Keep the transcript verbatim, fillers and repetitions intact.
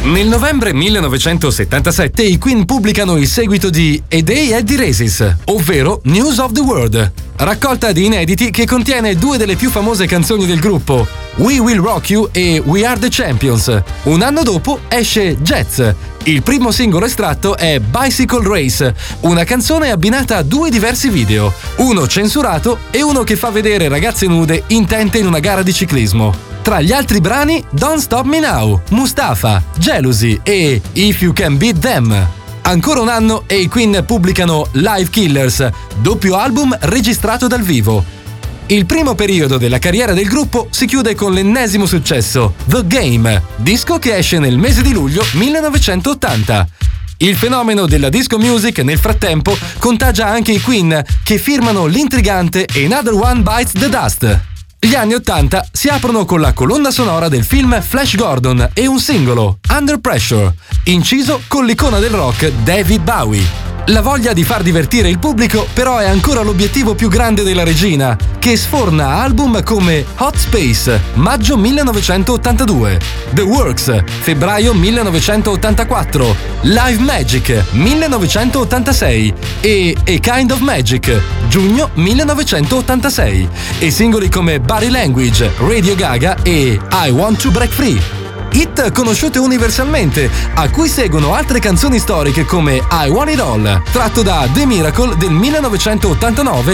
Nel novembre millenovecentosettantasette i Queen pubblicano il seguito di A Day at the Races, ovvero News of the World, raccolta di inediti che contiene due delle più famose canzoni del gruppo, We Will Rock You e We Are the Champions. Un anno dopo esce Jazz. Il primo singolo estratto è Bicycle Race, una canzone abbinata a due diversi video, uno censurato e uno che fa vedere ragazze nude intente in una gara di ciclismo. Tra gli altri brani Don't Stop Me Now, Mustafa, Jealousy e If You Can Beat Them. Ancora un anno e i Queen pubblicano Live Killers, doppio album registrato dal vivo. Il primo periodo della carriera del gruppo si chiude con l'ennesimo successo, The Game, disco che esce nel mese di luglio millenovecentottanta. Il fenomeno della disco music nel frattempo contagia anche i Queen, che firmano l'intrigante Another One Bites the Dust. Gli anni Ottanta si aprono con la colonna sonora del film Flash Gordon e un singolo, Under Pressure, inciso con l'icona del rock David Bowie. La voglia di far divertire il pubblico però è ancora l'obiettivo più grande della regina, che sforna album come Hot Space, maggio millenovecentottantadue, The Works, febbraio millenovecentottantaquattro, Live Magic, millenovecentottantasei e A Kind of Magic, giugno millenovecentottantasei, e singoli come Body Language, Radio Gaga e I Want to Break Free. Hit conosciute universalmente, a cui seguono altre canzoni storiche come I Want It All, tratto da The Miracle del millenovecentottantanove